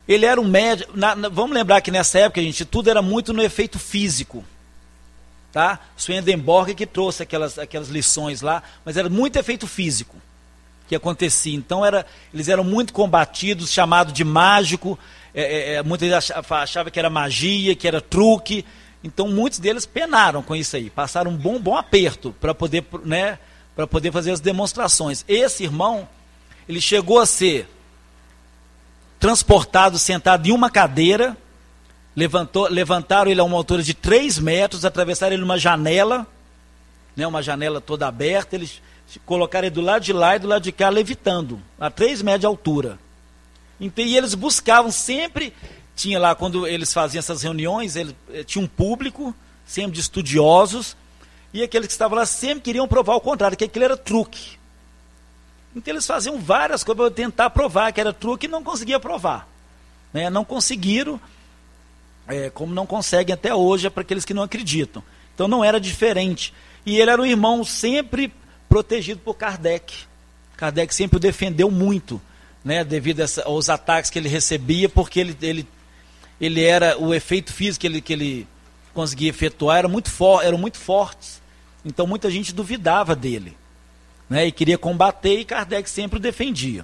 Ele era um médico. Vamos lembrar que nessa época, gente, tudo era muito no efeito físico. Tá? Swedenborg que trouxe aquelas lições lá, mas era muito efeito físico que acontecia. Então eles eram muito combatidos, chamado de mágico. Muitos achavam que era magia, que era truque. Então muitos deles penaram com isso aí, passaram um bom aperto para poder, né, para poder fazer as demonstrações. Esse irmão, ele chegou a ser transportado, sentado em uma cadeira, levantaram ele a uma altura de 3 metros, atravessaram ele numa janela, né, uma janela toda aberta, eles colocaram ele do lado de lá e do lado de cá, levitando, a 3 metros de altura. Então, e eles buscavam sempre, tinha lá, quando eles faziam essas reuniões, tinha um público, sempre de estudiosos, e aqueles que estavam lá sempre queriam provar o contrário, que aquilo era truque. Então eles faziam várias coisas para tentar provar que era truque e não conseguia provar. Né? Não conseguiram, como não conseguem até hoje, é para aqueles que não acreditam. Então não era diferente. E ele era um irmão sempre protegido por Kardec. Kardec sempre o defendeu muito, né, devido aos ataques que ele recebia, porque ele era, o efeito físico que ele conseguia efetuar eram muito fortes. Então muita gente duvidava dele. Né, e queria combater, e Kardec sempre o defendia.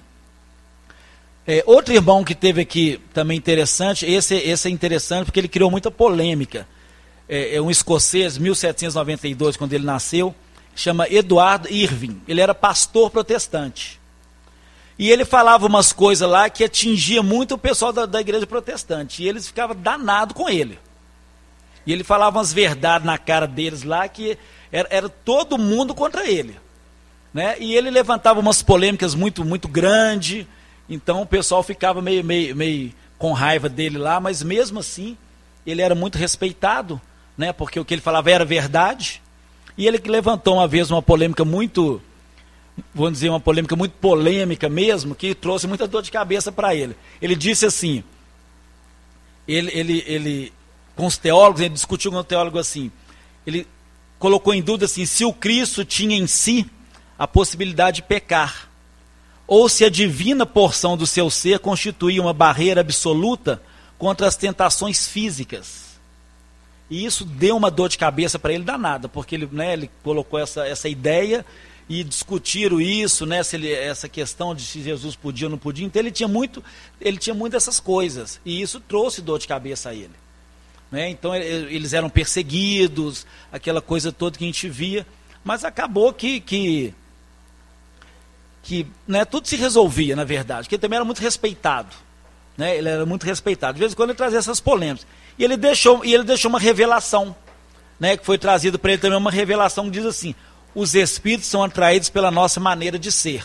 Outro irmão que teve aqui também interessante, esse é interessante porque ele criou muita polêmica. Um escocês, 1792, quando ele nasceu, chama Edward Irving. Ele era pastor protestante. E ele falava umas coisas lá que atingia muito o pessoal da igreja protestante. E eles ficavam danados com ele. E ele falava umas verdades na cara deles lá que era todo mundo contra ele. Né? E ele levantava umas polêmicas muito grandes, então o pessoal ficava meio com raiva dele lá, mas mesmo assim ele era muito respeitado, né? Porque o que ele falava era verdade. E ele levantou uma vez uma polêmica muito, vamos dizer, uma polêmica muito polêmica mesmo, que trouxe muita dor de cabeça para ele. Ele disse assim, ele com os teólogos, ele discutiu com o teólogo assim, ele colocou em dúvida assim, se o Cristo tinha em si a possibilidade de pecar, ou se a divina porção do seu ser constituía uma barreira absoluta contra as tentações físicas. E isso deu uma dor de cabeça para ele danada, porque ele colocou essa ideia e discutiram isso, né, essa questão de se Jesus podia ou não podia. Então ele tinha muito dessas coisas, e isso trouxe dor de cabeça a ele. Né? Então eles eram perseguidos, aquela coisa toda que a gente via, mas acabou que né, tudo se resolvia, na verdade, porque ele também era muito respeitado. Né, ele era muito respeitado. De vez em quando ele trazia essas polêmicas. E ele deixou uma revelação, né, que foi trazida para ele também, uma revelação que diz assim, os espíritos são atraídos pela nossa maneira de ser.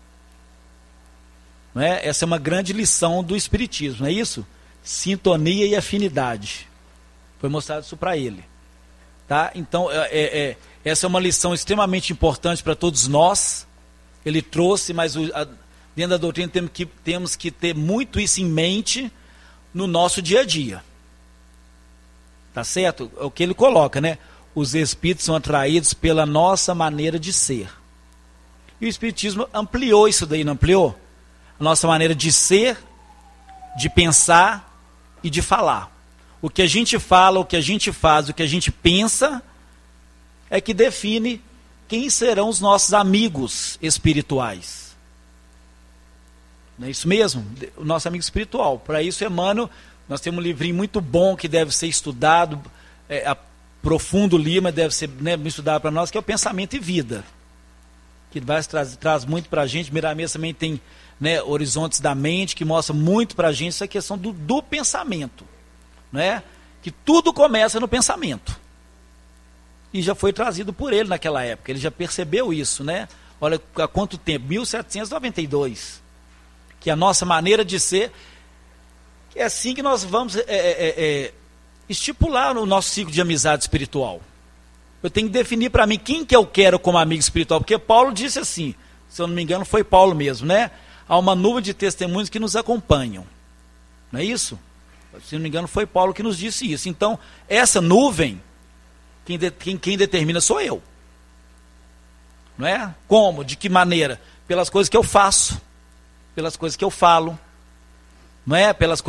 Né? Essa é uma grande lição do espiritismo, não é isso? Sintonia e afinidade. Foi mostrado isso para ele. Tá? Então, essa é uma lição extremamente importante para todos nós. Ele trouxe, mas dentro da doutrina temos que ter muito isso em mente no nosso dia a dia. Tá certo? É o que ele coloca, né? Os espíritos são atraídos pela nossa maneira de ser. E o espiritismo ampliou isso daí, não ampliou? A nossa maneira de ser, de pensar e de falar. O que a gente fala, o que a gente faz, o que a gente pensa é que define quem serão os nossos amigos espirituais. Não é isso mesmo? O nosso amigo espiritual. Para isso, Emmanuel, nós temos um livrinho muito bom que deve ser estudado, profundo Lima, deve ser, né, estudado para nós, que é o Pensamento e Vida. Que traz muito para a gente. Miramês também tem, né, Horizontes da Mente, que mostra muito para a gente essa questão do pensamento. Né? Que tudo começa no pensamento. E já foi trazido por ele naquela época, ele já percebeu isso, né? Olha há quanto tempo, 1792, que a nossa maneira de ser, é assim que nós vamos estipular o nosso ciclo de amizade espiritual. Eu tenho que definir para mim quem que eu quero como amigo espiritual, porque Paulo disse assim, se eu não me engano foi Paulo mesmo, né? Há uma nuvem de testemunhos que nos acompanham, não é isso? Se não me engano foi Paulo que nos disse isso. Então, essa nuvem, quem determina sou eu. Não é? Como? De que maneira? Pelas coisas que eu faço, pelas coisas que eu falo, não é? Pelas